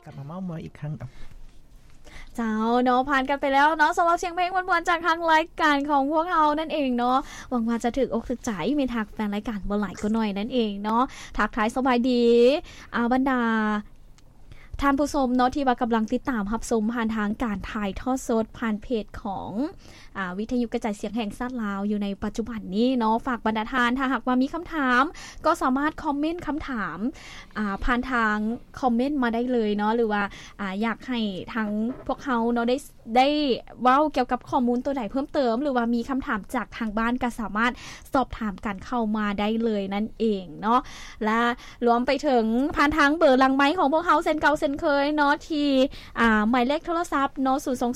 ลับมาเม้ามอยอีกครั้งเจ้าเนาะผ่านกันไปแล้วเนาะสำหรับเสียงเพลงวนๆจากทางรายการของพวกเรานั่นเองเนาะหวังว่าจะถึกอกถึกใจมีทักแฟนรายการบ่หลายก็หน่อยนั่นเองเนาะทักทายสบายดีบรรดาท่านผู้ชมเนาะที่ว่ากำลังติดตามรับชมผ่านทางการถ่ายทอดสดผ่านเพจของวิทยุกระจายเสียงแห่งชาติลาวอยู่ในปัจจุบันนี้เนาะฝากบรรดาท่านถ้าหากว่ามีคำถามก็สามารถคอมเมนต์คำถามผ่านทางคอมเมนต์มาได้เลยเนาะหรือว่าอยากให้ทั้งพวกเขาเนาะได้เว้าเกี่ยวกับข้อมูลตัวไหนเพิ่มเติมหรือว่ามีคำถามจากทางบ้านก็สามารถสอบถามกันเข้ามาได้เลยนั่นเองเนาะและรวมไปถึงผ่านทางเบอร์หลังไมค์ของพวกเขาเซ็นเก่าเซ็นเคยเนาะที่หมายเลขโทรศัพท์เนาะ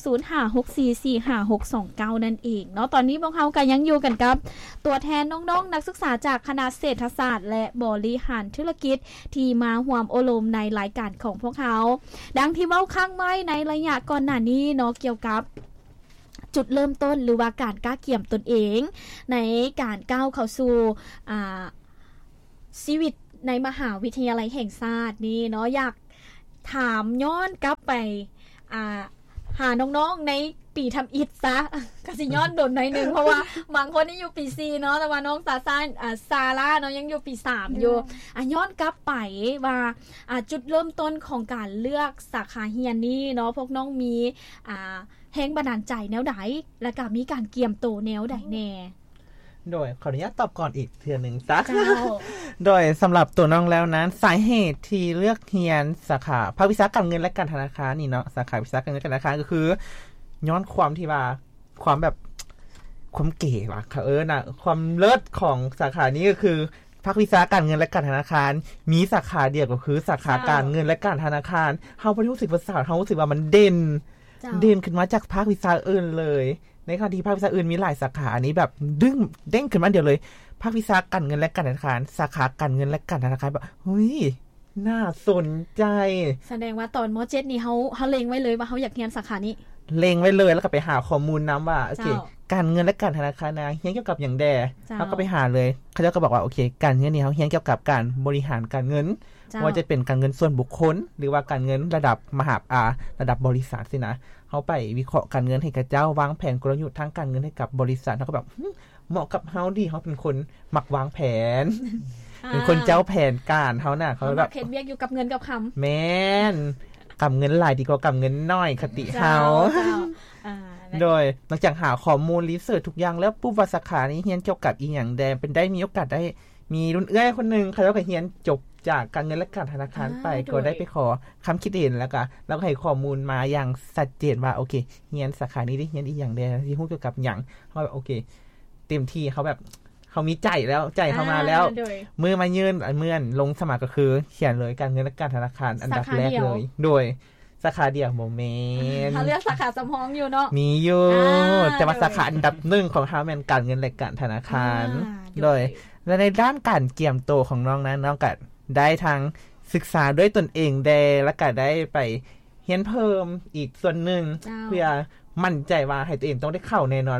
02056445629นั่นเองเนาะตอนนี้พวกเขาก็ยังอยู่กันกับตัวแทนน้องๆนักศึกษาจากคณะเศรษฐศาสตร์และบริหารธุรกิจที่มาร่วมอบรมในรายการของพวกเขาดังที่เว้าข้างไว้ในระยะก่อนหน้านี้เนาะเกี่ยวกับจุดเริ่มต้นหรือว่าการก้าวเกี่ยมตนเองในการก้าวเข้าสู่ชีวิตในมหาวิทยาลัยแห่งชาตินี่เนาะอยากถามย้อนกลับไปหาน้องๆในปีทำอิฐซะก็สิย้อนโดนหน่อยนึงเพราะว่าบางคนนี่อยู่ปี4เนาะแต่ว่าน้องซาร่าเนาะยังอยู่ปี3อยู่ย้อนกลับไปว่าจุดเริ่มต้นของการเลือกสาขาเรียนนี้เนาะพวกน้องมีแรงบันดาลใจแนวใดแล้วก็มีการเกี่ยมโตแนวใดแน่โดยขออนุญาตตอบก่อนอีกเทื่อนึงซะโดยสำหรับตัวน้องแล้วนั้นสาเหตุที่เลือกเรียนสาขาภาควิชาการเงินและการธนาคารนี่เนาะสาขาวิชาการเงินและการธนาคารก็คือย้อนความที่ว่าความแบบความเก๋ว่ะน่ะความเลิศของสาขานี้ก็คือภาควิชาการเงินและการธนาคารมีสาขาเดียวก็คือสาขาการเงินและการธนาคารเฮาบ่รู้สึกว่าเฮารู้สึกว่ามันเด่นขึ้นมาจากภาควิชาอื่นเลยในขณะที่ภาควิชาอื่นมีหลายสาขาอันนี้แบบเด้งขึ้นมาเดียวเลยภาควิชาการเงินและการธนาคารสาขาการเงินและการธนาคารแบบเฮ้ยน่าสนใจแสดงว่าตอนม.7 นี่เฮาเล็งไว้เลยว่าเฮาอยากเรียนสาขานี้เล็งไว้เลยแล้วก็ไปหาข้อมูลนำว่าโอเคการเงินและการธนาคารนะเรียนเกี่ยวกับอย่างแดเขาก็ไปหาเลยเขาก็บอกว่าโอเคการเงินนี่เขาเรียนเกี่ยวกับการบริหารการเงินว่าจะเป็นการเงินส่วนบุคคลหรือว่าการเงินระดับมหาระดับบริษัทสินะเขาไปวิเคราะห์การเงินให้กับเจ้าวางแผนกลยุทธ์ทางการเงินให้กับบริษัทเขาก็แบบเหมาะกับเฮาดีเขาเป็นคนมักวางแผนเป็นคนเจ้าแผนการเฮาน่ะเขาแบบเฮ็ดเวียกอยู่กับเงินกับคำแม่นกับเงินหลายดีกว่ากับเงินน้อยคติเฮาโดยหลังจากหาข้อมูลรีเสิร์ชทุกอย่างแล้วปุ๊บว่าสาขานี้เรียนเกี่ยวกับอีหยังแดงเป็นได้มีโอกาสได้มีรุ่นเอื้อยคนนึงเขาก็เรียนจบจากการเงินและการธนาคารไปก็ได้ไปขอคำคิดเห็นแล้วก็ให้ข้อมูลมาอย่างชัดเจนว่าโอเคเรียนสาขานี้ได้เรียนอีหยังแดงที่ฮู้เกี่ยวกับหยังเฮาแบบโอเคเต็มที่เขาแบบเขามีใจแล้วใจเข้ามาแล้วมือมายื่นเมื่อนลงสมัครก็คือเขียนเลยการเงินและการธนาคารอันดับแรกเลยโดยสาขาเดียวโมเมนเขาเลือกสาขาสำรองอยู่เนาะมีอยู่แต่ว่าสาขาอันดับ1ของเฮาแม่นการเงินและการธนาคารโดยและในด้านการเกี่ยมโตของน้องนั้นน้องก็ได้ทั้งศึกษาด้วยตนเองได้แล้วก็ได้ไปเรียนเพิ่มอีกส่วนนึงเพื่อมั่นใจว่าให้ตัวเองต้องได้เข้าแน่นอน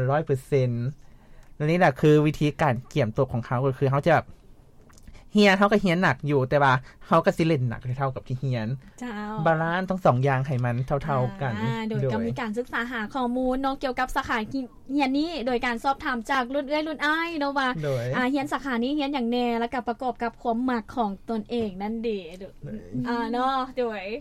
100% และนี่แหละคือวิธีการเกี่ยมโตของเขาก็คือเขาจะแบบเฮียนเขาก็เฮียนหนักอยู่แต่ว่าเขาก็สิเล่นหนักเท่ากับที่เฮียนบาลานซ์ต้อง2อย่างให้มันเท่าๆกันโดยการมีการศึกษาหาข้อมูลเนาะเกี่ยวกับสาขาเฮียนนี้โดยการสอบถามจากรุ่นเอื้อยรุ่นอ้ายเนาะว่าเฮียนสาขานี้เฮียนอย่างแน่แล้วก็ประกอบกับความมักของตนเองนั่นเด้เนาะโ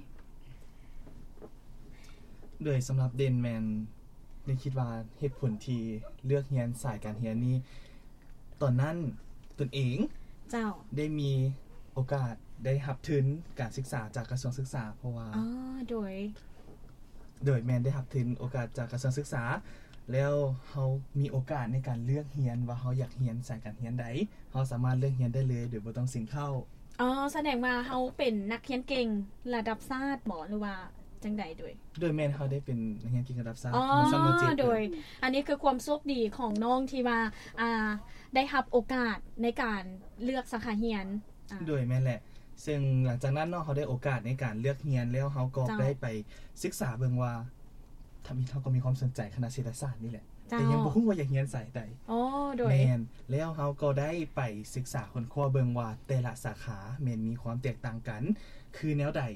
ดยสำหรับเดนแมนได้คิดว่าเหตุผลที่เลือกเฮียนสายการเฮียนนี้ตอนนั้นตนเองได้มีโอกาสได้รับทุนการศึกษาจากกระทรวงศึกษาเพราะว่าโดยแมนได้รับทุนโอกาสจากกระทรวงศึกษาแล้วเฮามีโอกาสในการเลือกเรียนว่าเฮาอยากเรียนสายการเรียนใดเฮาสามารถเลือกเรียนได้เลยโดยบ่ต้องเสี่ยงเข้าแสดงว่าเฮาเป็นนักเรียนเก่งระดับชาติหมอหรือว่าจังใดโดยแม่นเฮาได้เป็นนักเรียนเก่งระดับชาติโดยอันนี้คือความโชคดีของน้องที่ว่าได้รับโอกาสในการเลือกสาขาเรียนโดยแม่นแหละซึ่งหลังจากนั้นเนาะเขาได้โอกาสในการเลือกเรียนแล้วเฮาก็ได้ไปศึกษาเบิ่งว่าถ้ามีเขาก็มีความสนใจคณะเศรษฐศาสตร์นี่แหละแต่ยังบ่ฮู้ว่าอยากเรียนสายใดโดยแม่นแล้วเฮาก็ได้ไปศึกษาค้นคว้าเบิ่งว่าแต่ละสาขาแม่นมีความแตกต่างกันคือแนวใด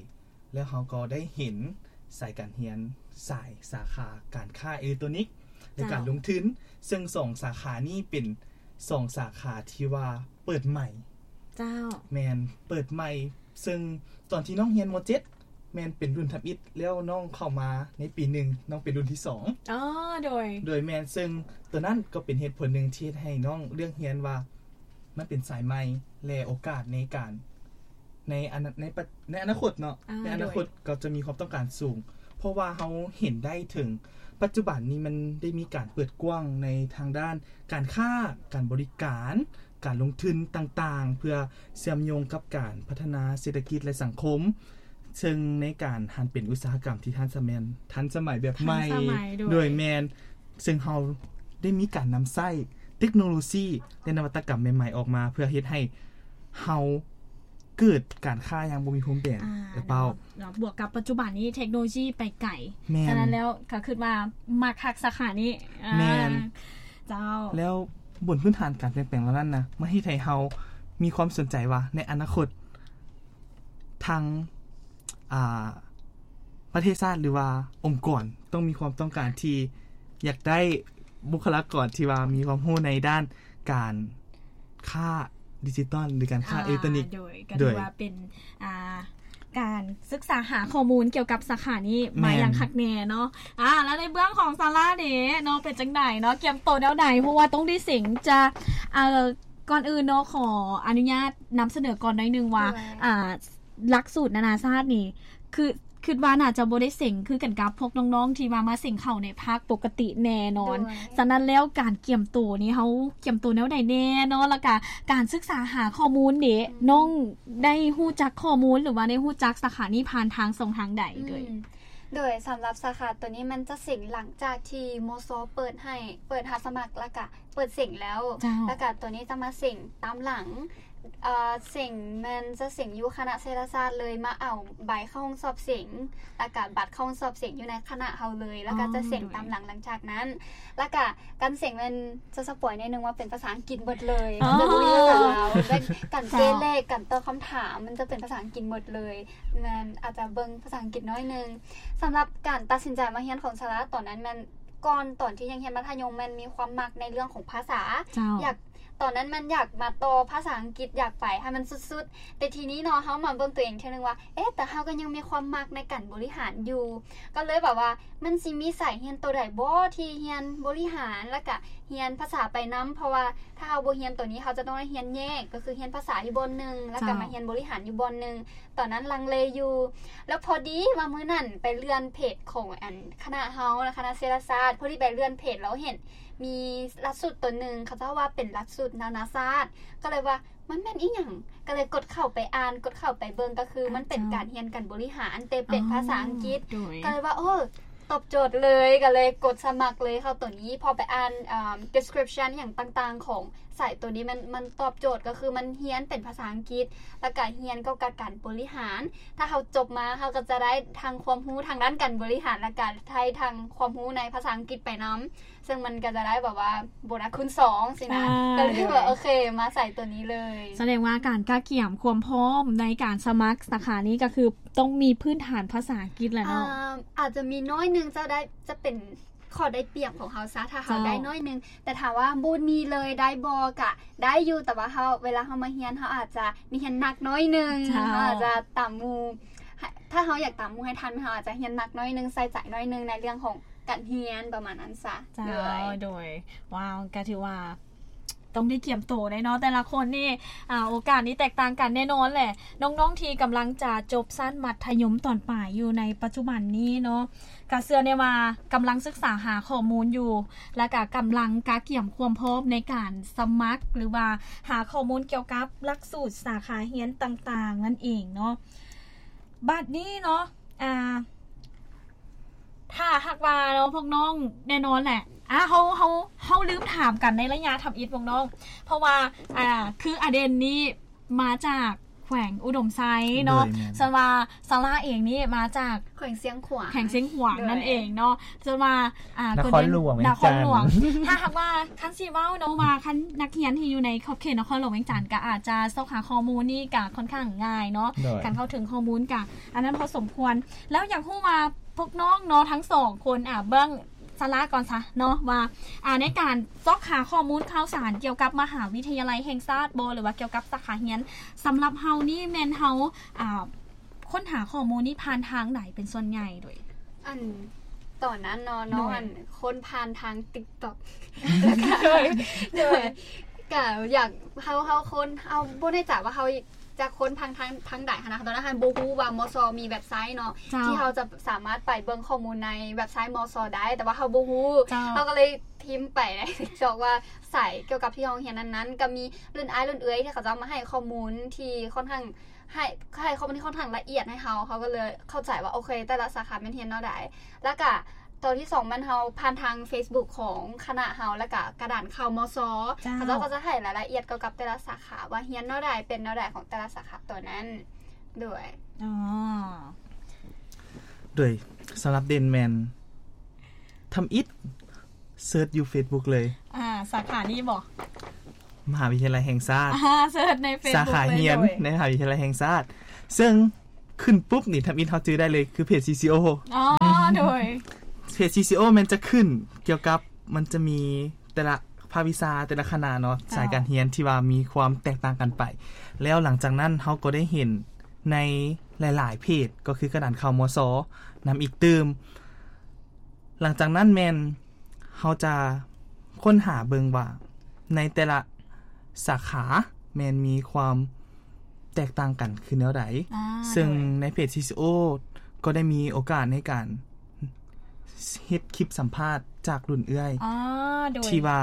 แล้วเขาก็ได้เห็นสายการเรียนสายสาขาการค้าอิเล็กทรอนิกส์และการลงทุนซึ่ง2สาขานี้เป็น2สาขาที่ว่าเปิดใหม่เจ้าแม่นเปิดใหม่ซึ่งตอนที่น้องเรียนม.7 แม่นเป็นรุ่นทับอิฐแล้วน้องเข้ามาในปี1น้องเป็นรุ่นที่2 อ๋อโดยแม่นซึ่งตัวนั้นก็เป็นเหตุผลนึงที่ให้น้องเลือกเรียนว่ามันเป็นสายใหม่และโอกาสในการในอนาคตเนาะในอนาคตก็จะมีความต้องการสูงเพราะว่าเราเห็นได้ถึงปัจจุบันนี้มันได้มีการเปิดกว้างในทางด้านการค้าการบริการการลงทุนต่างๆเพื่อเชื่อมโยงกับการพัฒนาเศรษฐกิจและสังคมซึ่งในการหันเป็นอุตสาหกรรมที่ทันสมัยแบบใหม่โดยแมนซึ่งเราได้มีการนำใช้เทคโนโลยีและนวัตกรรมใหม่ๆออกมาเพื่อเฮ็ดให้เราเกิดการค้าอย่างบ่มีพรมแดนเป้าบวกกับปัจจุบันนี้เทคโนโลยีไปไกลฉะนั้นแล้วก็คิดว่ามาคักสาขานี้แม่นเจ้าแล้วบนพื้นฐานการเปลี่ยนแปลงแล้วนั้นนะเมื่อที่ไทยเฮามีความสนใจว่าในอนาคตทางประเทศชาติหรือว่าองค์กรต้องมีความต้องการที่อยากได้บุคลากรที่ว่ามีความรู้ในด้านการค้าดิจิตอลหรือการค้าอิเล็กทรอนิกส์โดยว่าเป็นการศึกษาหาข้อมูลเกี่ยวกับสาขานี้มาอย่างคักแน่เนาะแล้วในเบื้องของซาร่าเด้เนาะเป็นจังได๋เนาะเตรียมโตแนวใดเพราะว่าต้องได้สิงจะก่อนอื่นเนาะขออนุญาตนำเสนอก่อนหน่อยนึงว่าหลักสูตรนานาชาตินี่คือว่าน่าจะบ่ได้เส็งคือกันกับพวกน้องๆที่มาเส็งเข้าในภาคปกติแน่นอนฉะนั้นแล้วการเกี่ยมตัวนี่เฮาเกี่ยมตัวแนวใดแน่เนาะแล้วก็การศึกษาหาข้อมูลนี่น้องได้ฮู้จักข้อมูลหรือว่าได้ฮู้จักสาขานี้ผ่านทางทางใดโดยสำหรับสาขาตัวนี้มันจะเส็งหลังจากที่มสเปิดหาสมัครแล้วก็เปิดเส็งแล้วก็ตัวนี้จะมาเส็งตามหลังเสียงมันจะเสียงอยู่คณะเศรษฐศาสตร์เลยมาเอาใบเข้าห้องสอบเสียงแล้วก็บัตรเข้าห้องสอบเสียงอยู่ในคณะเฮาเลยแล้วก็จะเสียงตามหลังจากนั้นแล้วก็การเสียงมันจะสปอยนิดนึงว่าเป็นภาษาอังกฤษหมดเลยจะบ่มีภาษาลาวและการเกณฑ์เลขการตอบคำถามมันจะเป็นภาษาอังกฤษหมดเลยมันอาจจะเบิ่งภาษาอังกฤษน้อยนึงสำหรับการตัดสินใจมาเรียนของสาระตอนนั้นมันก่อนตอนที่ยังเรียนมัธยมมันมีความมักในเรื่องของภาษาอยากตอนนั้นมันอยากมาต่อภาษาอังกฤษอยากไปให้มันสุดๆแต่ทีนี้เนาะเฮามาเบิ่งตัวเองเท่านึงว่าแต่เฮาก็ยังมีความมักในการบริหารอยู่ก็เลยแบบว่ามันสิมีสายเรียนตัวใดบ่ที่เรียนบริหารแล้วก็เรียนภาษาไปนํเพราะว่าถ้าเฮาบ่เรียนตัวนี้เฮาจะต้องเรียนแยกก็คือเรียนภาษาอยู่บนนึงแล้วก็มาเรียนบริหารอยู่บนนึงตอนนั้นลังเลอยู่แล้วพอดีว่ามื้อนั้นไปเลื่อนเพจของคณะเฮาคณะเศรษฐศาสตร์พอดีไปเลื่อนเพจแล้วเห็นมีหลักสูตรตัวนึงเขาเจ้าว่าเป็นหลักสูตรนานาชาติก็เลยว่ามันแม่นอีหยังก็เลยกดเข้าไปอ่านกดเข้าไปเบิ่งก็คือมันเป็นการเรียนการบริหารแต่เป็นภาษาอังกฤษก็เลยว่าตอบโจทย์เลยก็เลยกดสมัครเลยเข้าตัวนี้พอไปอ่านdescription อย่างต่างๆของสายตัวนี้มันตอบโจทย์ก็คือมันเรียนเป็นภาษาอังกฤษแล้วก็เรียนเกี่ยวกับการบริหารถ้าเขาจบมาเขาก็จะได้ทางความรู้ทางด้านการบริหารและการไทยทางความรู้ในภาษาอังกฤษไปนำซึ่งมันก็จะได้แบบว่าโบนัสคูณ2สินะก็เลยว่าโอเคมาใส่ตัวนี้เลยแสดงว่าการกล้าเกี่ยมความพร้อมในการสมัครสาขานี้ก็คือต้องมีพื้นฐานภาษาอังกฤษแล้วเนาะอาจจะมีน้อยนึงจะเป็นขอได้เปรียบของเฮาซะถ้าเฮาได้น้อยนึงแต่ถามว่าบูนมีเลยได้บ่ก็ได้อยู่แต่ว่าเฮาเวลาเฮามาเรียนเฮาอาจจะเรียนหนักน้อยนึงเฮาอาจจะตามหมู่ถ้าเฮาอยากตามหมู่ให้ทันเฮาอาจจะเรียนหนักน้อยนึงใส่ใจน้อยนึงในเรื่องของการเรียนประมาณนั้นซะโดยว้าวก็ถือว่าต้องได้เกี่ยมโตได้เนาะแต่ละคนนี่โอกาสนี้แตกต่างกันแน่นอนแหละน้องๆที่กำลังจะจบชั้นมัธยมตอนปลายอยู่ในปัจจุบันนี้เนาะกะเสือเนี่ยมากำลังศึกษาหาข้อมูลอยู่และก็กำลังกะเกี่ยมความพร้อมในการสมัครหรือว่าหาข้อมูลเกี่ยวกับหลักสูตรสาขาเรียนต่างๆนั่นเองเนาะบัดนี้เนาะถ้าหากว่าเนาะพวกน้องแน่นอนแหละเฮาลืมถามกันในระยะทำอิฐพวกน้องเพราะว่าคืออเดนนี้มาจากแขวงอุดมไซด์เนาะส่วนว่าซาร่าเองนี่มาจากแขวงเสียงขวางนั่นเองเนาะส่วนว่านครหลวงถ้าหากว่าคันสิเว้าเนาะว่าคันนักเรียนที่อยู่ในขอบเขตนครหลวงเวียงจันทน์ก็อาจจะเสาะหาข้อมูลนี่ก็ค่อนข้างง่ายเนาะการเข้าถึงข้อมูลก็อันนั้นพอสมควรแล้วอยากฮู้ว่าพวกน้องเนาะทั้ง2คนเบิ่งสาระก่อนซะเนาะว่าในการซอกหาข้อมูลข่าวสารเกี่ยวกับมหาวิทยาลัยแห่งชาติบ่หรือว่าเกี่ยวกับสาขาเรียนสำหรับเฮานี่แม่นเฮาค้นหาข้อมูลนี่ผ่านทางไหนเป็นส่วนใหญ่โดยตอนนั้นเนาะคนผ่านทาง TikTok โดยก็อยากเฮาคนเอาบ่ได้จักว่าเฮาจะค้นทางใดนะตอนนั้นบ่ฮู้ว่ามสมีเว็บไซต์เนาะที่เฮาจะสามารถไปเบิ่งข้อมูลในเว็บไซต์มสได้แต่ว่าเฮาบ่ฮู้เฮาก็เลยพิมพ์ไปใน TikTok ว่าใส่เกี่ยวกับที่เฮาเรียนนั้นๆก็มีรุ่นอ้ายรุ่นเอื้อยที่เขาจะมาให้ข้อมูลที่ค่อนข้างให้ข้อมูลที่ค่อนข้างละเอียดให้เฮาก็เลยเข้าใจว่าโอเคแต่ละสาขาแม่นเรียนแนวใดแล้วก็ตอนที่2มันเฮาผ่านทาง Facebook ของคณะเฮาแล้วก็กระดานข่าวมสเขาก็จะให้รายละเอียดเกี่ยวกับแต่ละสาขาว่าเรียนแนวใดเป็นแนวใดของแต่ละสาขาตัวนั้นด้วยโดยสำหรับเดนแมนทำอิฐเสิร์ชอยู่ Facebook เลยสาขานี้บ่มหาวิทยาลัยแห่งชาติเสิร์ชใน Facebook สาขาเรียนในมหาวิทยาลัยแห่งชาติซึ่งขึ้นปุ๊บนี่ทำอิฐเฮาจื้อได้เลยคือเพจ CCO โดยเพจ CCO มันจะขึ้นเกี่ยวกับมันจะมีแต่ละภาควิชาแต่ละคณะเนาะสายการเรียนที่ว่ามีความแตกต่างกันไปแล้วหลังจากนั้นเฮาก็ได้เห็นในหลายๆเพจก็คือกระดานข่าวมสนำอีกตืมหลังจากนั้นแม่นเฮาจะค้นหาเบิ่งว่าในแต่ละสาขาแม่นมีความแตกต่างกันคือแนวใดซึ่งในเพจ CCO ก็ได้มีโอกาสในการเฮ็ดคลิปสัมภาษณ์จากรุ่นเอื้อยที่ว่า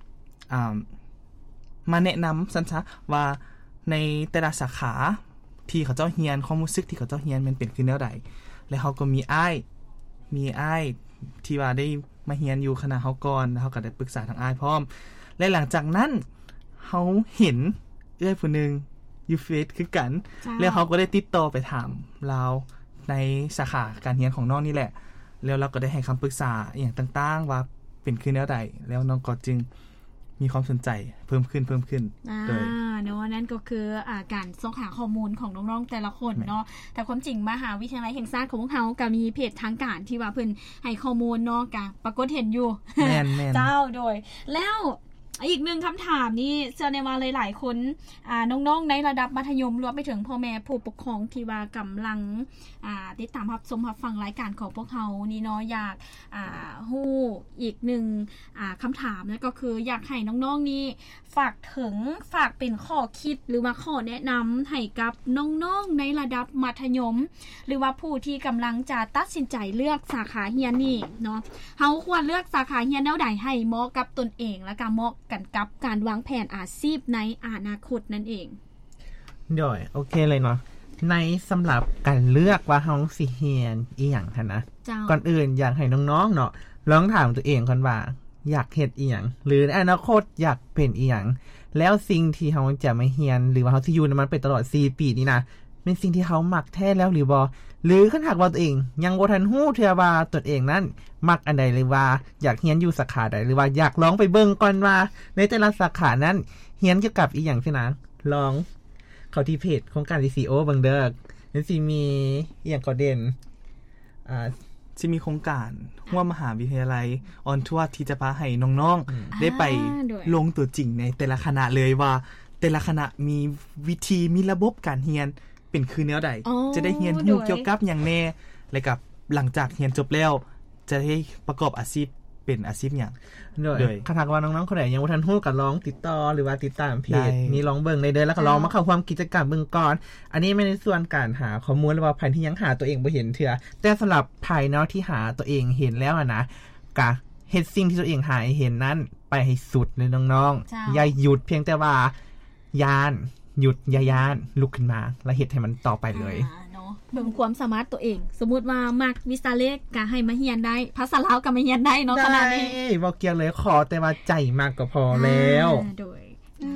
มาแนะนำซั่นซะว่าในแต่ละสาขาที่เขาเจ้าเรียนความรู้สึกที่เขาเจ้าเรียนมันเป็นคือแนวใดแล้วเฮาก็มีอ้ายที่ว่าได้มาเรียนอยู่คณะเฮาก่อนแล้วเฮาก็ได้ปรึกษาทางอ้ายพร้อมและหลังจากนั้นเฮาเห็นเอื้อยผู้นึงอยู่เฟซคือกันแล้วเฮาก็ได้ติดต่อไปถามเราในสาขาการเรียนของน้องนี่แหละแล้วเราก็ได้ให้คำปรึกษาอย่างต่างๆว่าเป็นคือแนวใดแล้วน้องก็จึงมีความสนใจเพิ่มขึ้นโดยเนาะนั่นก็คือการส่องหาข้อมูลของน้องๆแต่ละคนเนาะแต่ความจริงมหาวิทยาลัยแห่งชาติของพวกเฮาก็มีเพจทางการที่ว่าเพิ่นให้ข้อมูลเนาะก็ปรากฏเห็นอยู่แม่นเจ้าโดยแล้วอีกหนึ่งคำถามนี้เชื่อในว่าหลายๆคนน้องๆในระดับมัธยมรวมไปถึงพ่อแม่ผู้ปกครองที่ว่ากำลังติดตามรับชมรับฟังรายการของพวกเขานี่เนาะอยากฮู้อีกหนึ่งคำถามนั่นก็คืออยากให้น้องๆนี่ฝากเป็นข้อคิดหรือว่าข้อแนะนำให้กับน้องๆในระดับมัธยมหรือว่าผู้ที่กำลังจะตัดสินใจเลือกสาขาเรียนนี่เนาะเฮาควรเลือกสาขาเรียนแนวใดให้เหมาะกับตนเองและก็เหมาะกันกับการวางแผนอาชีพในอนาคตนั่นเองด้วยโอเคเลยเนาะในสำหรับการเลือกว่าเฮาสิเรียนอีหยังคั่นนะก่อนอื่นอยากให้น้องๆเนาะลองถามตัวเองก่อนว่าอยากเฮ็ดอีหยังหรือในอนาคตอยากเป็นอีหยังแล้วสิ่งที่เฮาจะมาเรียนหรือว่าเฮาสิอยู่มันไปตลอด4ปีนี้นะเป็นสิ่งที่เฮามักแท้แล้วหรือบ่หรือคันหากว่าตัวเองยังบ่ทันฮู้เทื่อว่าตัวเองนั้นมักอันใดหรือว่าอยากเรียนอยู่สาขาใดหรือว่าอยากลองไปเบิ่งก่อนว่าในแต่ละสาขานั้นเรียนเกี่ยวกับอีหยังซี่นะลองเข้าที่เพจโครงการ CCO เบิ่งเด้อมันสิมีอีหยังก็เด่นสิมีโครงการร่วมมหาวิทยาลัยออนทัวร์ที่จะพาให้น้องๆได้ไปลงตัวจริงในแต่ละคณะเลยว่าแต่ละคณะมีวิธีมีระบบการเรียนเป็นคือแนวใดจะได้เรียนรู้เกี่ยวกับหยังแน่และกับหลังจากเรียนจบแล้วจะได้ประกอบอาชีพเป็นอาชีพหยังโดยถ้าว่าน้องๆคนไหนยังบ่ทันฮู้ก็ลองติดต่อหรือว่าติดตามเพจนี้ลองเบิ่งได้เด้อแล้วก็ลองมาเข้าร่วมกิจกรรมเบิ่งก่อนอันนี้ไม่ในส่วนการหาข้อมูลหรือว่าภัยที่ยังหาตัวเองบ่เห็นเทื่อแต่สำหรับภัยเนาะที่หาตัวเองเห็นแล้วนะก็เฮ็ดสิ่งที่ตัวเองหาเห็นนั้นไปให้สุดเลยน้องๆอย่าหยุดเพียงแต่ว่าหยุดอย่าย่านลุกขึ้นมาแล้วเฮ็ดให้มันต่อไปเลยเบิ่งความสามารถตัวเองสมมุติว่ามักวิชาเลขก็ให้มาเรียนได้ภาษาลาวก็มาเรียนได้เนาะขนาดนี้บ่เกี่ยวเลยขอแต่ว่าใจมากก็พอแล้วโดย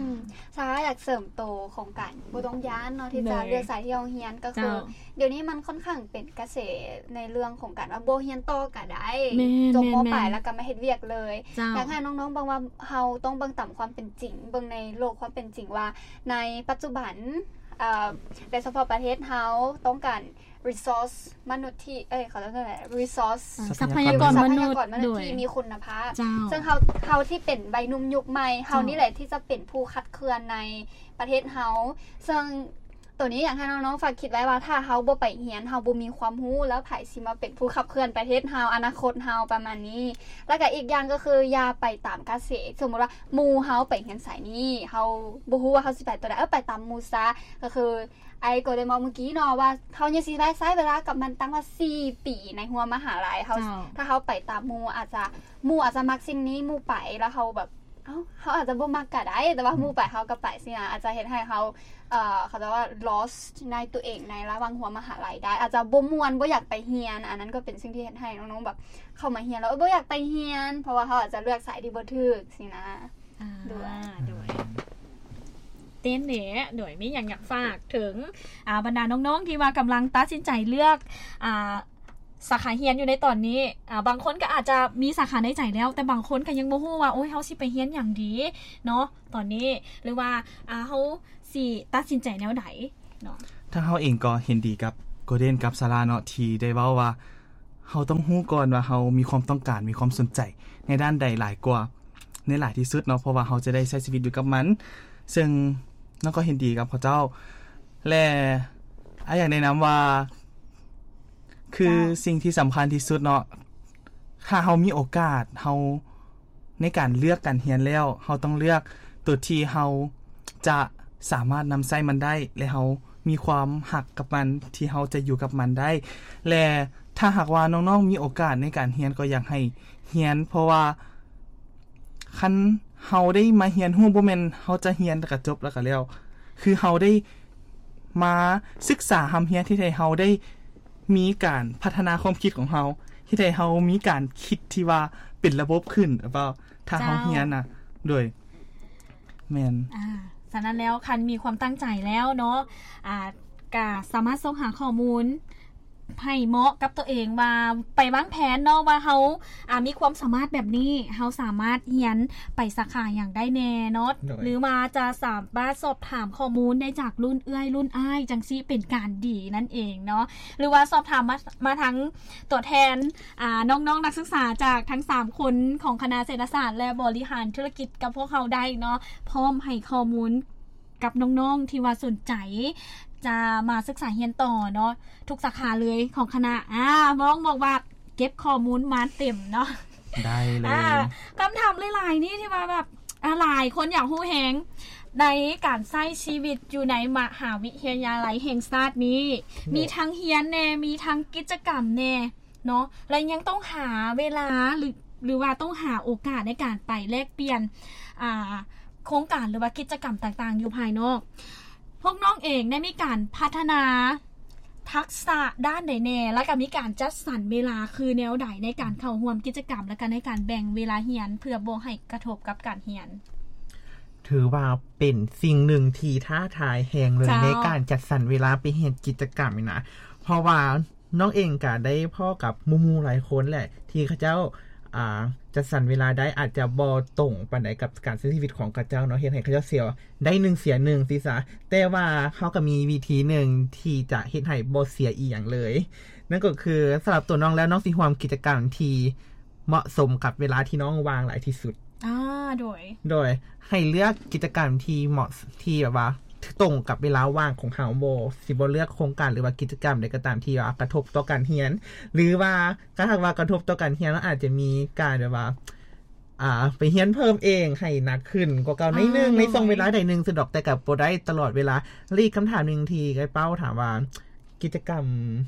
สาระอยากเสริมโตของการบ่ต้องย้านเนาะที่จะเลือกสายที่เฮาเรียนก็คือเดี๋ยวนี้มันค่อนข้างเป็นกระแสในเรื่องของการว่าบ่เรียนต่อก็ได้จบม.ปลายแล้วก็มาเฮ็ดเวียกเลยอยากให้น้องๆเบิ่งว่าเฮาต้องเบิ่งตามความเป็นจริงเบิ่งในโลกความเป็นจริงว่าในปัจจุบันโดยเฉพาะประเทศเฮาต้องการ resource มนุษย์ที่เขาเรียกว่าอะไร resource ทรัพยากรมนุษย์ที่มีคุณภาพซึ่งเฮาที่เป็นใบหนุ่มยุคใหม่เฮานี่แหละที่จะเป็นผู้คัดเคลื่อนในประเทศเฮาซึ่งตัวนี้อยากให้น้องๆฝากคิดไว้ว่าถ้าเฮาบ่ไปเรียนเฮาบ่มีความรู้แล้วไผสิมาเป็นผู้ขับเคลื่อนประเทศเฮาอนาคตเฮาประมาณนี้แล้วก็อีกอย่างก็คืออย่าไปตามกระแสสมมุติว่าหมู่เฮาไปเรียนสายนี้เฮาบ่ฮู้ว่าเฮาสิไปตัวใดไปตามหมู่ซะก็คือไอ้ก็ได้มองเมื่อกี้เนาะว่าเฮายังสิได้ใช้เวลากับมันตั้งว่า4ปีในหัวมหาลัยเฮาถ้าเฮาไปตามหมู่อาจจะมักสิ่งนี้หมู่ไปแล้วเฮาแบบเขาอาจจะบ่มักก็ได้แต่ว่าหมู่ไปเฮาก็ไปสินะอาจจะเฮ็ดให้เฮาเขาจะว่า lost ในตัวเองในระหว่างหัวมหาลัยได้อาจจะบ่ม่วนบ่อยากไปเรียนอันนั้นก็เป็นสิ่งที่เฮ็ดให้น้องๆแบบเข้ามาเรียนแล้วบ่อยากไปเรียนเพราะว่าเขาอาจจะเลือกสายที่บ่ถูกสินะด้วยเต้นเด้โดยมีอย่างอยากฝากถึงบรรดาน้องๆที่ว่ากำลังตัดสินใจเลือกสาขาเรียนอยู่ในตอนนี้บางคนก็อาจจะมีสาขาในใจแล้วแต่บางคนก็ยังบ่ฮู้ว่าโอ๊ยเฮาสิไปเรียนหยังดีเนาะตอนนี้หรือว่าเฮาสิตัดสินใจแนวใดเนาะถ้าเฮาเองก็เห็นดีกับโกลเด้นกับซาร่าเนาะที่ได้เว้าว่าเฮาต้องฮู้ก่อนว่าเฮามีความต้องการมีความสนใจในด้านใดหลายกว่าในหลายที่สุดเนาะเพราะว่าเฮาจะได้ใช้ชีวิตอยู่กับมันซึ่งน้องก็เห็นดีกับพ่อเจ้าและอยากแนะนำว่าคือสิ่งที่สำคัญที่สุดเนาะถ้าเฮามีโอกาสเฮาในการเลือกการเรียนแล้วเฮาต้องเลือกตัวที่เฮาจะสามารถนำใช้มันได้และเฮามีความหักกับมันที่เฮาจะอยู่กับมันได้และถ้าหากว่าน้องๆมีโอกาสในการเรียนก็อยากให้เรียนเพราะว่าคันเฮาได้มาเรียนฮู้บ่แม่นเฮาจะเรียนแล้วก็จบแล้วก็แล้วคือเฮาได้มาศึกษาหำเรียนที่ให้เฮาได้มีการพัฒนาความคิดของเฮาที่ให้เฮามีการคิดที่ว่าเป็นระบบขึ้นหรือเปล่าถ้าเฮาเรียนน่ะโดยแม่นฉะนั้นแล้วคันมีความตั้งใจแล้วเนาะก็สามารถส่งหาข้อมูลให้เหมาะกับตัวเองว่าไปวางแผนเนาะว่าเฮามีความสามารถแบบนี้เฮาสามารถเรียนไปสาขาอย่างได้แน่เนาะหรือว่าจะสามารถสอบถามข้อมูลได้จากรุ่นเอื้อยรุ่นอ้ายจังซี่เป็นการดีนั่นเองเนาะหรือว่าสอบถามมาทั้งตัวแทนน้องๆนักศึกษาจากทั้ง3คนของคณะเศรษฐศาสตร์และบริหารธุรกิจกับพวกเขาได้เนาะพร้อมให้ข้อมูลกับน้องๆที่ว่าสนใจจะมาศึกษาเรียนต่อเนาะทุกสาขาเลยของคณะมองบอกว่าเก็บข้อมูลมาเต็มเนาะได้เลยคำถามหลายๆนี่ที่ว่าแบบหลายคนอยากฮู้แฮงในการใช้ชีวิตอยู่ในมหาวิทยาลัยแห่งชาตินี้มีทั้งเรียนแน่มีทั้งกิจกรรมแน่เนาะและยังต้องหาเวลาหรือว่าต้องหาโอกาสในการไปแลกเปลี่ยนโครงการหรือว่ากิจกรรมต่างๆอยู่ภายนอกพวกน้องเองได้มีการพัฒนาทักษะด้านใดแน่และก็มีการจัดสรรเวลาคือแนวใดในการเข้าร่วมกิจกรรมและก็ในการแบ่งเวลาเรียนเพื่อบ่ให้กระทบกับการเรียนถือว่าเป็นสิ่งหนึ่งที่ท้าทายแฮงเลยในการจัดสรรเวลาไปเฮ็ดกิจกรรมนี่นะเพราะว่าน้องเองก็ได้พ่อกับหมู่ๆหลายคนแหละที่เขาเจ้าจัดสรรเวลาได้อาจจะบ่ตรงปานใดกับการใช้ชีวิตของเขาเจ้าเนาะเฮ็ดให้เขาเจ้าเสียได้1เสีย1สิซะแต่ว่าเขาก็มีวิธีนึงที่จะเฮ็ดให้บ่เสียอีหยังเลยนั่นก็คือสำหรับตัวน้องแล้วน้องสิร่วมกิจกรรมที่เหมาะสมกับเวลาที่น้องว่างหลายที่สุดโดยให้เลือกกิจกรรมที่เหมาะที่แบบว่าตรงกับเวลาว่างของเฮาบ่สิบ่เลือกโครงการหรือว่ากิจกรรมใดก็ตามที่ว่ากระทบต่อการเรียนหรือว่าถ้าหากว่ากระทบต่อการเรียนแล้วอาจจะมีการแบบว่าไปเรียนเพิ่มเองให้หนักขึ้นกว่าเก่านิดนึงในช่วงเวลาใดนึงสะดวกแต่ก็บ่ได้ตลอดเวลาอีกคำถามนึงที่ไอ้เป้าถามว่ากิจกรรม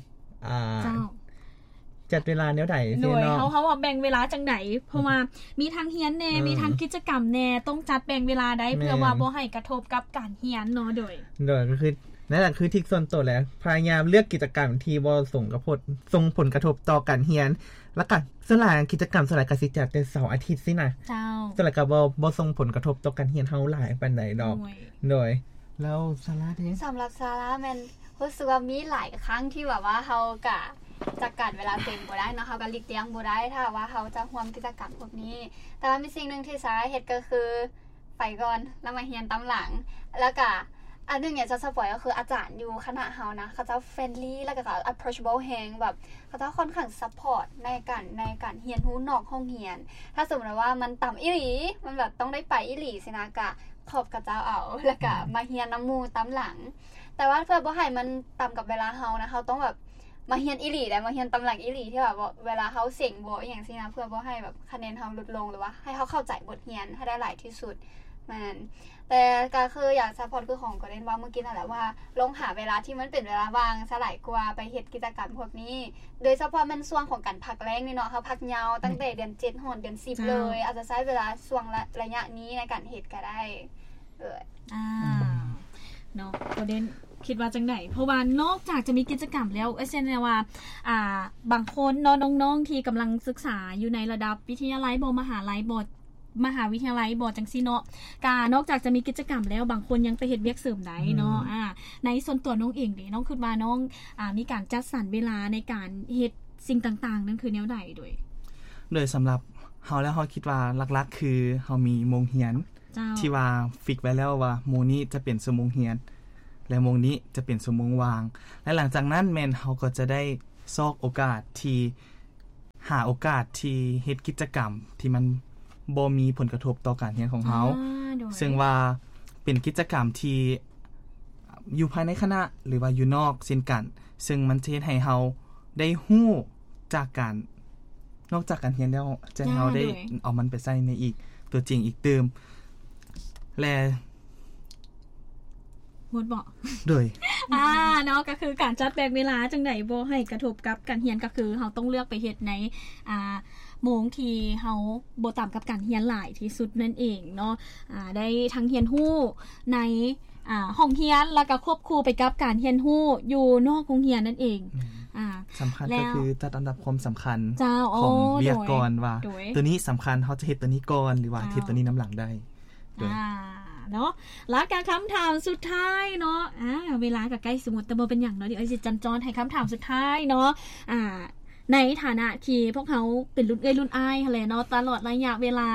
จัดเวลาแนวใดโดยเขาว่าแบ่งเวลาจังได๋เพราะว่ามีทั้งเรียนแน่มีทั้งกิจกรรมแน่ต้องจัดแบ่งเวลาได้เพื่อว่าบ่ให้กระทบกับการเรียนเนาะโดยก็คือนั่นแหละคือทิกส่วนตัวแล้วพยายามเลือกกิจกรรมที่บ่ส่งผลกระทบต่อการเรียนแล้วก็ส่วนหลายกิจกรรมส่วนหลายก็สิจัดแต่เสาร์อาทิตย์สินะเจ้าส่วนหลายก็บ่ส่งผลกระทบต่อการเรียนเฮาหลายปานใดดอกโดยแล้วซาร่าเด้สำหรับซาร่าแม่นรู้สึกว่ามีหลายครั้งที่แบบว่าเฮาก็จัดการเวลาเต็มบ่ได้เนาะเฮาก็หลีกเลี่ยงบ่ได้ถ้าว่าเฮาจะร่วมกิจกรรมพวกนี้แต่ว่ามีสิ่งนึงที่ซาร่าเฮ็ดก็คือไปก่อนแล้วมาเรียนตามหลังแล้วก็อันนึงอยากจะสปอยก็คืออาจารย์อยู่คณะเฮานะเขาจะเฟรนลี่แล้วก็ approachable แฮงแบบเขาจะค่อนข้างซัพพอร์ตในการเรียนรู้นอกห้องเรียนถ้าสมมุติว่ามันต่ำอีหลีมันแบบต้องได้ไปอีหลีสินะก็ขอบกับเจ้าเอาแล้วก็มาเรียนนำหมู่ตามหลังแต่ว่าเพื่อบ่ให้มันต่ำกับเวลาเฮานะเฮาต้องแบบมาเรียนอีหลีได้มาเรียนตำหลังอีหลีที่แบบเวลาเฮาเสียงบ่อย่างซี่นะเพื่อบ่ให้แบบคะแนนเฮาลดลงหรือว่าให้เฮาเข้าใจบทเรียนให้ได้หลายที่สุดมันแต่ก็คืออยากซัพพอร์ตคือของก็เล่นว่าเมื่อกี้นั่นแหละว่าลองหาเวลาที่มันเป็นเวลาว่างซะหลายกว่าไปเฮ็ดกิจกรรมพวกนี้โดยเฉพาะมันช่วงของการพักแรงนี่เนาะเฮาพักยาวตั้งแต่เดือน7ฮอดเดือน10เลยอาจจะใช้เวลาช่วงระยะนี้ในการเฮ็ดก็ได้เนาะประเด็นคิดว่าจังได๋เพราะว่านอกจากจะมีกิจกรรมแล้วเช่นว่าบางคนเนาะน้องๆที่กำลังศึกษาอยู่ในระดับวิทยาลัยบ่มหาลัยบ่มหาวิทยาลัยบ่จังซี่เนาะนอกจากจะมีกิจกรรมแล้วบางคนยังไปเฮ็ดเวียกเสริมได้เนาะในส่วนตัวน้องเองเด้น้องคิดว่าน้องมีการจัดสรรเวลาในการเฮ็ดสิ่งต่างๆนั่นคือแนวใดโดยสำหรับเฮาแล้วเฮาคิดว่าหลักๆคือเฮามีโมงเรียนที่ว่าฟิกไว้แล้วว่าโมงนี้จะเป็นชั่วโมงเรียนและโมงนี้จะเป็นชั่วโมงว่างและหลังจากนั้นแม่นเฮาก็จะได้ซอกโอกาสที่หาโอกาสที่เฮ็ดกิจกรรมที่มันบ่มีผลกระทบต่อการเรียนของเฮาซึ่งว่าเป็นกิจกรรมที่อยู่ภายในคณะหรือว่าอยู่นอกเช่นกันซึ่งมันจะเฮ็ดให้เฮาได้ฮู้จากการนอกจากการเรียนแล้วจะเฮาได้เอามันไปใช้ในอีกตัวจริงอีกเติมและหมดบ่โดยเนาะก็คือการจัดแบ่งเวลาจังได๋บ่ให้กระทบกับการเรียนก็คือเฮาต้องเลือกไปเฮ็ดในโมงที่เฮาบ่ต่ำกับการเรียนหลายที่สุดนั่นเองเนาะได้ทั้งเรียนรู้ในห้องเรียนแล้วก็ควบคู่ไปกับการเรียนรู้อยู่นอกโรงเรียนนั่นเองสำคัญก็คือจัดอันดับความสำคัญของวิทยากรว่าตัวนี้สำคัญเฮาจะเฮ็ดตัวนี้ก่อนหรือว่าเฮ็ดตัวนี้นําหลังได้เนาะแล้วการคำถามสุดท้ายเนาะเวลาก็ใกล้สมมุติแต่บ่เป็นหยังเนาะเดี๋ยวสิจันจรให้คำถามสุดท้ายเนาะในฐานะที่พวกเขาเป็นรุ่นรุ่นอ้ายหั่นแหละเนาะตลอดระยะเวลา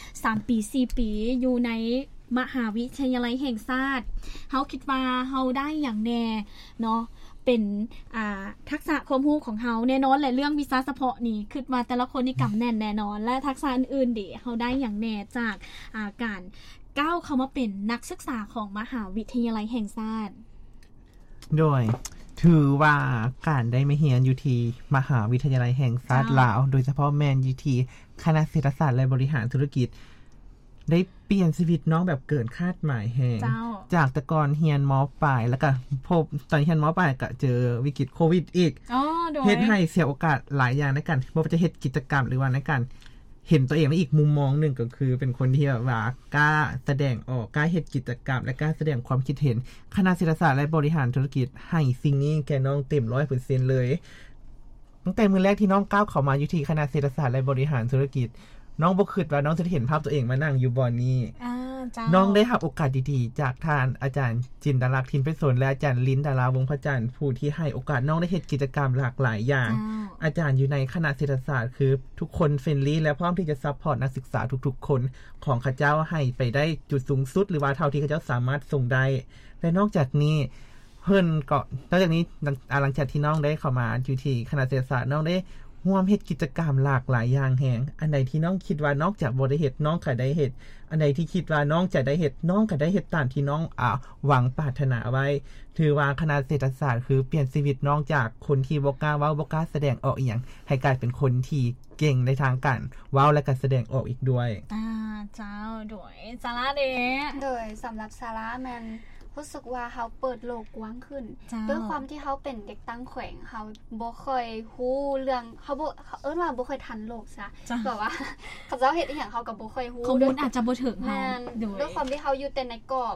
3ปี4ปีอยู่ในมหาวิทยาลัยแห่งชาติเฮาคิดว่าเฮาได้หยังแน่เนาะเป็นทักษะความรู้ของเฮาแน่นอนและเรื่องวิชาเฉพาะนี่คิดว่าแต่ละคนนี่กำแน่นแน่นอนและทักษะอื่นๆดิเฮาได้หยังแน่จากการก้าวเข้ามาเป็นนักศึกษาของมหาวิทยาลัยแห่งชาติโดยถือว่าการได้มาเรียนอยู่ที่มหาวิทยาลัยแห่งชาติลาวโดยเฉพาะแม่นอยู่ที่คณะเศรษฐศาสตร์และบริหารธุรกิจได้เปลี่ยนชีวิตน้องแบบเกินคาดหมายแฮงจากแต่ก่อนเรียนม.ปลายแล้วก็พบตอนเรียนม.ปลายก็เจอวิกฤตโควิดอีกเฮ็ดให้เสียโอกาสหลายอย่างในการบ่ว่าจะเฮ็ดกิจกรรมหรือว่าในการเห็นตัวเองในอีกมุมมองนึงก็คือเป็นคนที่แบบว่ากล้าแสดงออกกล้าเฮ็ดกิจกรรมและกล้าแสดงความคิดเห็นคณะเศรษฐศาสตร์และบริหารธุรกิจให้สิ่งนี้แก่น้องเต็ม 100% เลยตั้งแต่มื้อแรกที่น้องก้าวเข้ามาอยู่ที่คณะเศรษฐศาสตร์และบริหารธุรกิจน้องบ่คิดว่าน้องจะเห็นภาพตัวเองมานั่งอยู่บ่อนนี้น้องได้รับโอกาสดีๆจากท่านอาจารย์จินตลักษณ์ทินไพศาลและอาจารย์ลิ้นดาราวงศ์พระจันทร์ผู้ที่ให้โอกาสน้องได้เฮ็ดกิจกรรมหลากหลายอย่างอาจารย์อยู่ในคณะเศรษฐศาสตร์คือทุกคนเฟรนลี่และพร้อมที่จะซัพพอร์ตนักศึกษาทุกๆคนของข้าเจ้าให้ไปได้จุดสูงสุดหรือว่าเท่าที่ข้าเจ้าสามารถส่งได้และนอกจากนี้เพิ่นก็นอกจากนี้หลังจากที่น้องได้เข้ามาอยู่ที่คณะเศรษฐศาสตร์น้องได้ร่วมเฮ็ดกิจกรรมหลากหลายอย่างแฮงอันใดที่น้องคิดว่านอกจากบ่ได้เฮ็ดน้องก็ได้เฮ็ดอันใดที่คิดว่าน้องจะได้เฮ็ดน้องก็ได้เฮ็ดตามที่น้องหวังปรารถนาไว้ถือว่าคณะเศรษฐศาสตร์คือเปลี่ยนชีวิตน้องจากคนที่บ่กล้าเว้าบ่กล้าแสดงออกอีหยังให้กลายเป็นคนที่เก่งในทางการเว้าและก็แสดงออกอีกด้วยเจ้าด้วยซาร่าเด้โดยสำหรับซาร่าแม่นรู้สึกว่าเฮาเปิดโลกกว้างขึ้นด้วยความที่เฮาเป็นเด็กตั้งแขวงเฮาบ่ค่อยฮู้เรื่องเฮาบ่ว่าบ่ค่อยทันโลกซะแบบว่าเขาเจ้าเฮ็ดอีหยังเฮาก็บ่ค่อยฮู้ข้อมูลอาจจะบ่ถึงเฮาด้วยความที่เฮาอยู่แต่ในกรอบ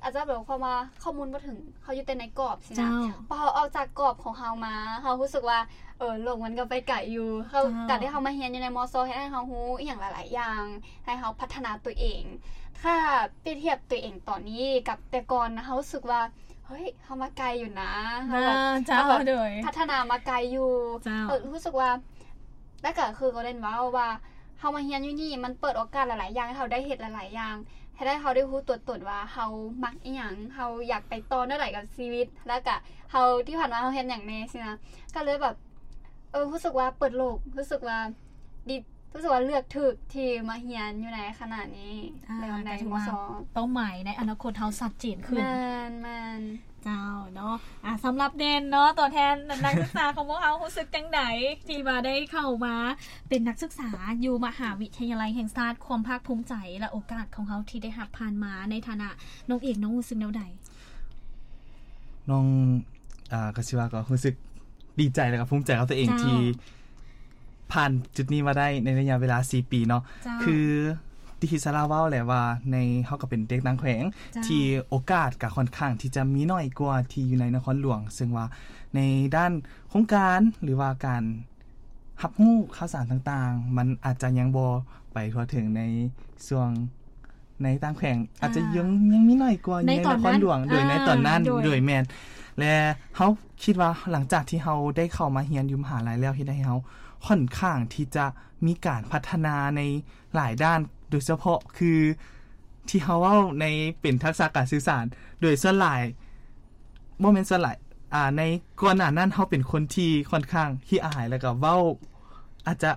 อาจจะแบบความว่าข้อมูลบ่ถึงเขาอยู่แต่ในกรอบสินะพอเขาออกจากกรอบของเฮามาเฮารู้สึกว่าโลกมันก็ไปไกลอยู่เขาการที่เฮามาเรียนอยู่ในมสให้เฮารู้อีหยังหลายๆอย่างให้เฮาพัฒนาตัวเองถ้าเปรียบเทียบตัวเองตอนนี้กับแต่ก่อนนะเฮารู้สึกว่าเฮ้ยเฮามาไกลอยู่นะเฮาแบบพัฒนามาไกลอยู่รู้สึกว่าแล้วก็คือก็เล่นว่าเฮามาเรียนอยู่นี่มันเปิดโอกาสหลายๆอย่างให้เฮาได้เฮ็ดหลายๆอย่างให้ได้เฮาได้รู้ตัวตนว่าเฮามักอีหยังเฮาอยากไปต่อเนื่องไหนกับชีวิตแล้วก็เฮาที่ผ่านมาเฮาเฮ็ดหยังแน่สินะก็เลยแบบรู้สึกว่าเปิดโลกรู้สึกว่าดีรู้สึกว่าเลือกถูกที่มาเรียนอยู่ในขณะนี้แล้วในมส. เป้าหมายในอนาคตเฮาชัดเจนขึ้นมันเจ้าเนาะสำหรับเดนเนาะตัวแทนนักศึกษาของพวกเรารู้สึกจังไดที่มาได้เข้ามาเป็นนักศึกษาอยู่มหาวิทยาลัยแห่งชาติความภาคภูมิใจและโอกาสของเขาที่ได้รับผ่านมาในฐานะน้องเอกน้องรู้สึกแนวใดน้องก็สิว่าก็รู้สึกดีใจและก็ภูมิใจกับตัวเองที่ผ่านจุดนี้มาได้ในระยะเวลา4ปีเนาะคือที่สาราเว้าแหละว่าในเฮาก็เป็นเด็กต่างแขวงที่โอกาสก็ค่อนข้างที่จะมีน้อยกว่าที่อยู่ในนครหลวงซึ่งว่าในด้านโครงการหรือว่าการรับรู้ข่าวสารต่างๆมันอาจจะยังบ่ไปทั่วถึงในส่วนในต่างแขวงอาจจะยังมีน้อยกว่าในนครหลวงโดยในตอนนั้นโดยแม่นและเฮาคิดว่าหลังจากที่เฮาได้เข้ามาเรียนอยู่มหาลัยแล้วเฮ็ดให้เฮาค่อนข้างที่จะมีการพัฒนาในหลายด้านโดยเฉพาะคือที่เฮาเว้าในเป็นทักษะการสื่อสารโดยส่วนหลายบ่แม่นส่วนหลายในก่อนหน้านั้นเฮาเป็นคนที่ค่อนข้างขี้อายแล้วก็เว้าอาจจะ